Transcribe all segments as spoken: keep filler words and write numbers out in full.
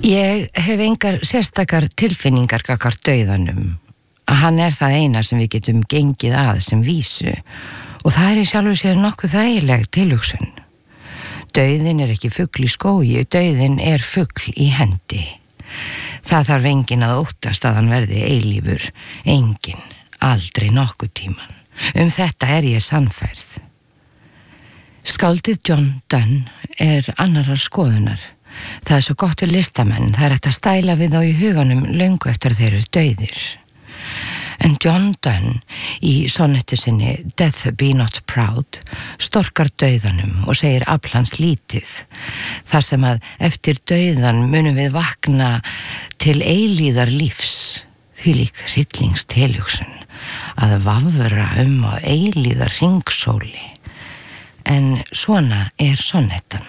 Ég hef engar sérstakar tilfinningar gagnvart dauðanum. Hann er það eina sem við getum gengið að sem vísu og það er í sjálfu sér nokkuð þægileg tilhugsun. Dauðinn er ekki fugl í skógi, dauðinn er fugl í hendi. Það þarf enginn að óttast að hann verði eilífur, enginn, aldrei nokkuð tíman. Um þetta er ég sannfærð. Skáldið John Donne er annarar skoðunar. Það er svo gott við listamenn, það er hægt að stæla við þá í huganum löngu eftir að þeir eru dauðir. En John Donne í sonnetu sinni Death Be Not Proud storkar dauðanum og segir aflans lítið, þar sem að eftir dauðan munum við vakna til eilíðar lífs, þvílík hryllingstilhugsun að vafra um á eilíðar hringsóli. En svona er sonnettan.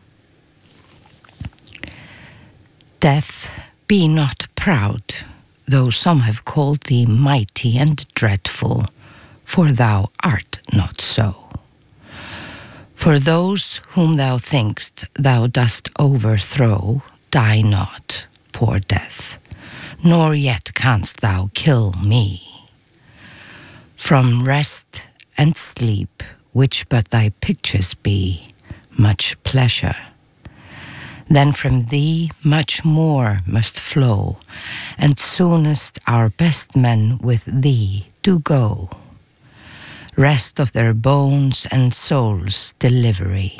Death, be not proud, though some have called thee mighty and dreadful, for thou art not so. For those whom thou thinkst thou dost overthrow, die not, poor death, nor yet canst thou kill me. From rest and sleep, which but thy pictures be, much pleasure. Then from thee much more must flow, and soonest our best men with thee do go. Rest of their bones and souls delivery.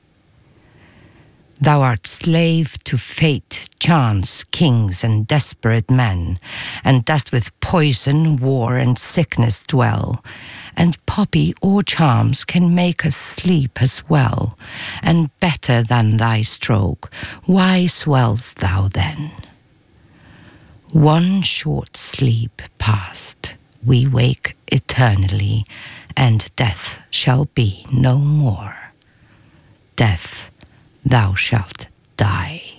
Thou art slave to fate, chance, kings and desperate men, and dost with poison, war and sickness dwell, and poppy or charms can make us sleep as well, and better than thy stroke, why swell'st thou then? One short sleep past, we wake eternally, and death shall be no more. Death, thou shalt die.